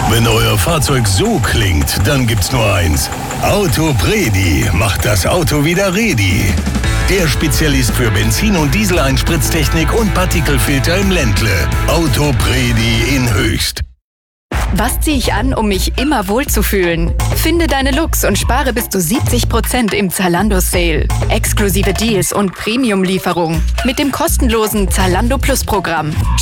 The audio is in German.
Wenn euer Fahrzeug so klingt, dann gibt's nur eins. Autopredi macht das Auto wieder ready. Der Spezialist für Benzin- und Dieseleinspritztechnik und Partikelfilter im Ländle. Autopredi in Höchst. Was ziehe ich an, um mich immer wohlzufühlen? Finde deine Looks und spare bis zu 70% im Zalando Sale. Exklusive Deals und Premium-Lieferung mit dem kostenlosen Zalando Plus Programm.